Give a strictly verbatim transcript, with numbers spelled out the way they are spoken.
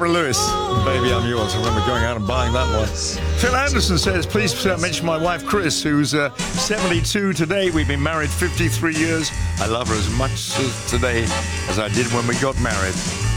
Barbara Lewis, Baby I'm Yours. I remember going out and buying that one. Phil Anderson says, please uh, mention my wife Chris, who's uh, seventy-two today. We've been married fifty-three years. I love her as much as today as I did when we got married.